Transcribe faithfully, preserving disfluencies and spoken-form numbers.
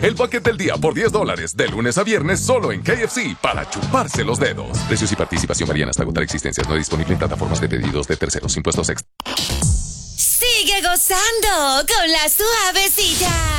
El paquete del día por diez dólares, de lunes a viernes, solo en K F C, para chuparse los dedos. Precios y participación varían hasta agotar existencias. No disponible en plataformas de pedidos de terceros. Impuestos extra. Sigue gozando con la suavecita.